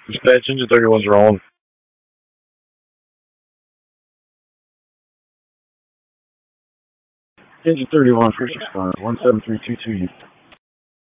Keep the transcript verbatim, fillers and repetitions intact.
Dispatch engine thirty-one's wrong. Engine thirty-one, first responder, one seven three two two.